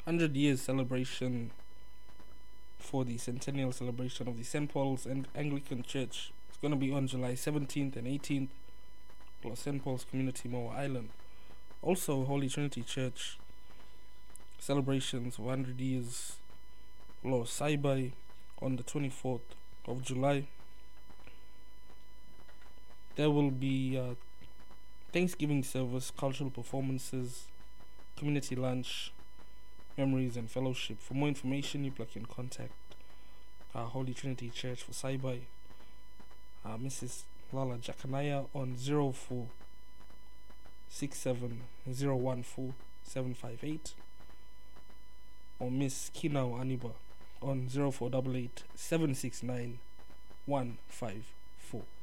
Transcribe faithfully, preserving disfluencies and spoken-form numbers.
hundred years celebration for the centennial celebration of the Saint Paul's and Anglican Church. It's going to be on July seventeenth and eighteenth, Los Saint Paul's Community, Moa Island. Also, Holy Trinity Church celebrations of one hundred years Los Saibai on the twenty-fourth of July. There will be uh, Thanksgiving service, cultural performances, community lunch, memories and fellowship. For more information, you can contact uh, Holy Trinity Church for Saibai, uh, Missus Lala Jakanaya on zero four six seven zero one four seven five eight, or Miss Kinao Aniba on zero four eight eight seven six nine one five four.